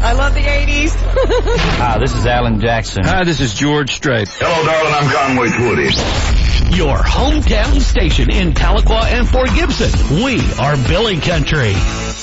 I love the 80s. Hi, this is Alan Jackson. Hi, this is George Strait. Hello, darling, I'm Conway Twitty. Your hometown station in Tahlequah and Fort Gibson. We are Billy Country.